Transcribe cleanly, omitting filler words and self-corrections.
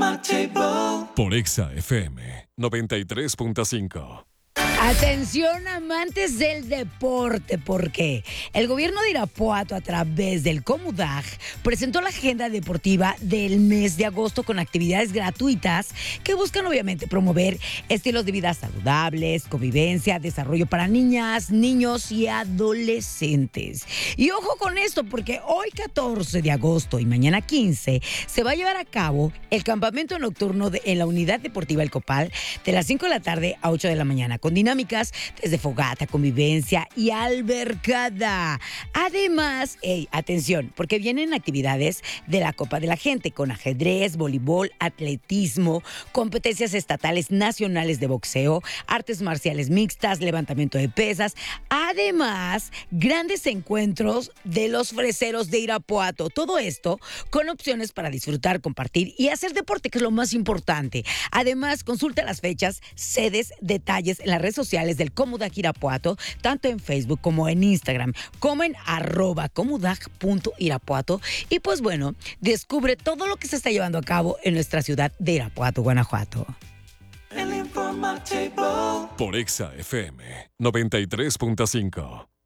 Por Exa FM 93.5. Atención, amantes del deporte, porque el gobierno de Irapuato, a través del Comudag, presentó la agenda deportiva del mes de agosto con actividades gratuitas que buscan obviamente promover estilos de vida saludables, convivencia, desarrollo para niñas, niños y adolescentes. Y ojo con esto, porque hoy 14 de agosto y mañana 15 se va a llevar a cabo el campamento nocturno en la unidad deportiva El Copal de las 5 de la tarde a 8 de la mañana, con dinámicas desde fogata, convivencia y albercada. Además, atención, porque vienen actividades de la Copa de la Gente con ajedrez, voleibol, atletismo, competencias estatales nacionales de boxeo, artes marciales mixtas, levantamiento de pesas. Además, grandes encuentros de los freseros de Irapuato. Todo esto con opciones para disfrutar, compartir y hacer deporte, que es lo más importante. Además, consulta las fechas, sedes, detalles en las redes sociales del Comudag Irapuato, tanto en Facebook como en Instagram, como en @comudag.irapuato. Y pues bueno, descubre todo lo que se está llevando a cabo en nuestra ciudad de Irapuato, Guanajuato. Por Exa FM 93.5.